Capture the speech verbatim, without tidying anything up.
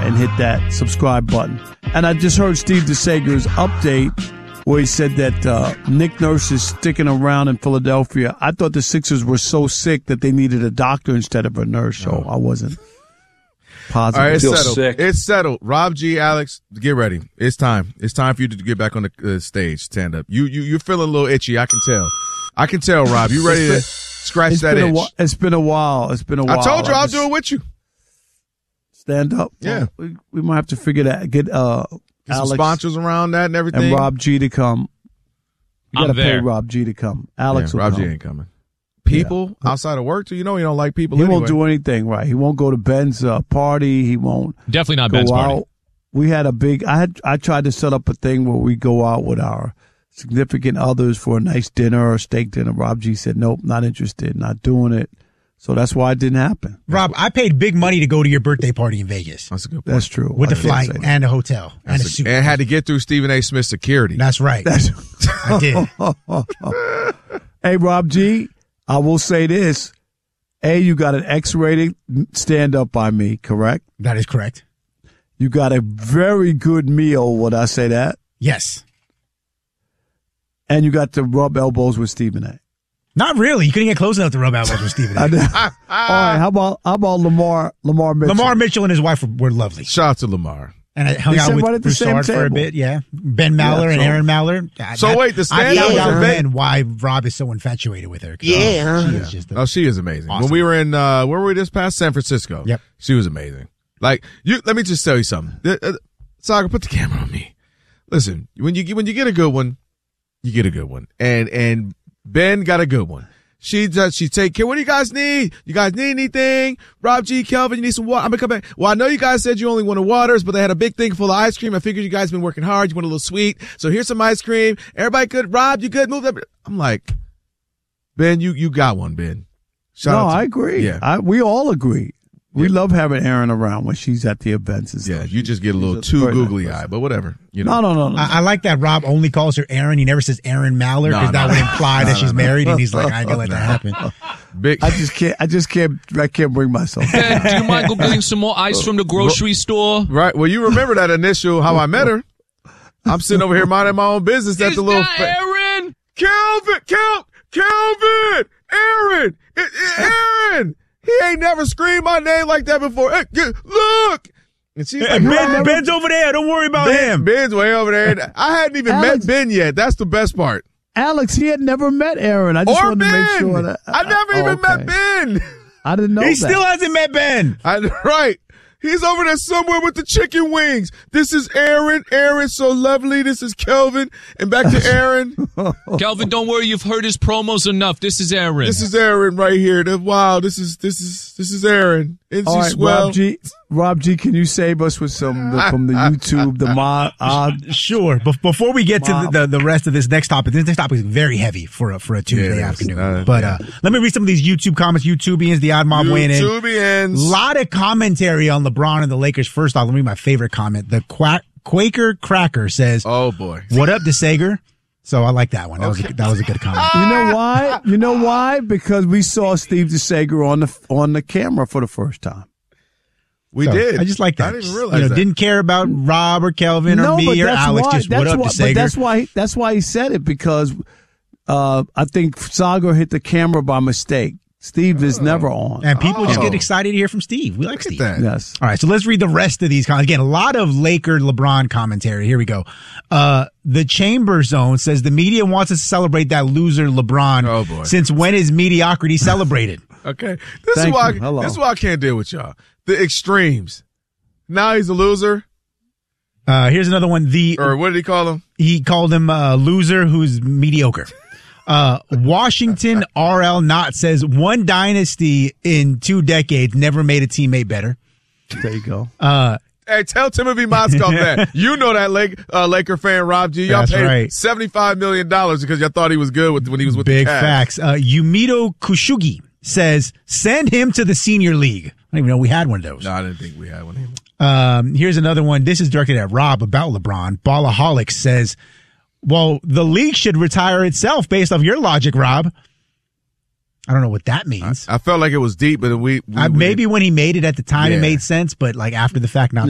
and hit that subscribe button. And I just heard Steve DeSager's update where he said that uh, Nick Nurse is sticking around in Philadelphia. I thought the Sixers were so sick that they needed a doctor instead of a nurse, so I wasn't positive. All right, it's Feel settled. sick. It's settled. Rob G, Alex, get ready. It's time. It's time for you to get back on the uh, stage, stand up. You, you, you're feeling a little itchy. I can tell. I can tell, Rob. You ready to scratch It's that been, a, itch? whi- it's been a while. It's been a while. I told you I I'll just- do it with you. Stand up. Yeah. Well, we, we might have to figure that. Get uh, Get some Alex sponsors around that and everything. and Rob G to come. You I'm got to pay there. Rob G to come. Alex yeah, will Rob come. G ain't coming. People outside of work, too. You know he don't like people He anyway. won't do anything right. He won't go to Ben's uh, party. He won't Definitely not go Ben's out. party. We had a big. I had. I tried to set up a thing where we go out with our significant others for a nice dinner or steak dinner. Rob G said, "Nope, not interested. Not doing it." So that's why it didn't happen. Rob, I paid big money to go to your birthday party in Vegas That's a good point. That's true. with the I did flight say that. and a hotel and a That's a- suit. and had to get through Stephen A. Smith's security. That's right. That's I did. Hey, Rob G, I will say this. A, you got an X-rated stand-up by me, correct? That is correct. You got a very good meal, would I say that? Yes. And you got to rub elbows with Stephen A. Not really. You couldn't get close enough to rub elbows with Stephen I A. did. All right, how about how about Lamar Lamar Mitchell? Lamar Mitchell and his wife were, were lovely. Shout out to Lamar. And I hung They out sat with right at the same Broussard for a table. bit, yeah. Ben Maller Yeah, and so- Aaron Maller. I- So I- wait, the I stand-up found was out in Vegas? then why Rob is so infatuated with her. Yeah, Oh, huh? she is just a- Oh, she is amazing. Awesome. When we were in, uh, where were we this past? San Francisco. Yep. She was amazing. Like, you, let me just tell you something. Uh, uh, Saga, put the camera on me. Listen, when you get, when you get a good one, you get a good one. And, and Ben got a good one. She does, she take care. What do you guys need? You guys need anything? Rob G, Kelvin, you need some water? I'm gonna come back. Well, I know you guys said you only wanted waters, but they had a big thing full of ice cream. I figured you guys been working hard. You want a little sweet. So here's some ice cream. Everybody good? Rob, you good? Move that. I'm like, Ben, you, you got one, Ben. Shout No, out to- I agree. Yeah. I, we all agree. We love having Aaron around when she's at the events and stuff. Yeah, you just get a little She's a too very nice googly person. eyed, but whatever. You know. No, no, no, no. I, I like that Rob only calls her Aaron. He never says Aaron Maller No, because that no, would no. imply No, that no, she's no. married. And he's like, I ain't gonna let that happen. Big. I just can't. I just can't. I can't bring myself. Ben, do you mind go getting some more ice from the grocery store? Right. Well, you remember that initial how I met her. I'm sitting over here minding my own business at Is the little that fa- Aaron? Kelvin, Kel, Kelvin, Aaron, it, it, Aaron. He ain't never screamed my name like that before. Hey, get- look. And she's like, Ben, Ben's over there. Don't worry about Ben, him. Ben's way over there. I hadn't even Alex- met Ben yet. That's the best part. Alex, he had never met Aaron. I just Or wanted Ben. to make sure that I never Oh, even okay. met Ben. I didn't know He that. still hasn't met Ben. I, right. He's over there somewhere with the chicken wings. This is Aaron. Aaron's so lovely. This is Kelvin. And back to Aaron. Calvin, don't worry. You've heard his promos enough. This is Aaron. This is Aaron right here. The- Wow. This is, this is, this is Aaron. Isn't All she right, swell? Rob G. Rob G. Can you save us with some the, from the YouTube? The mod. Uh, Sure. Be- before we get to Wow. the, the, the rest of this next topic, this next topic is very heavy for a, for a Tuesday Yeah, it is. afternoon. Uh, but yeah. uh, let me read some of these YouTube comments. YouTubians, the odd mob weighing in. YouTubians. Lot of commentary on LeBron and the Lakers. First off, let me read my favorite comment. The Quack, Quaker Cracker says, Oh boy. "What up, DeSager?" So I like that one. That was a, that was a good comment. you know why? You know why? Because we saw Steve DeSager on the on the camera for the first time. We So, did. I just like that. I didn't You realize know, that. Didn't care about Rob or Kelvin or no, but me or that's Alex. why. Just that's what up, why, DeSager? But that's why. That's why he said it because uh, I think Saga hit the camera by mistake. Steve is never on. And people just Oh. get excited to hear from Steve. We like Look at Steve. that. Yes. All right, so let's read the rest of these comments. Again, a lot of Laker LeBron commentary. Here we go. Uh, the Chamber Zone says the media wants us to celebrate that loser LeBron. Oh, boy. Since when is mediocrity celebrated? Okay. This is Thank why you. Hello. this is why I can't deal with y'all. The extremes. Now he's a loser. Uh, here's another one. The Or what did he call him? he called him a loser who's mediocre. Uh, Washington R L Knott says one dynasty in two decades never made a teammate better. There you go. Uh, Hey, tell Timothy Mozgov that. You know that Lake, uh, Laker fan, Rob G. Y'all That's paid right. seventy-five million dollars because y'all thought he was good with, when he was with Big the Cavs. facts. Uh, Yumito Kushugi says, send him to the senior league. I don't even know we had one of those. No, I didn't think we had one either. Um, here's another one. This is directed at Rob about LeBron. Ballaholic says, well, the league should retire itself based off your logic, Rob. I don't know what that means. I felt like it was deep, but we, we uh, we maybe when he made it at the time, Yeah. it made sense, but like after the fact, not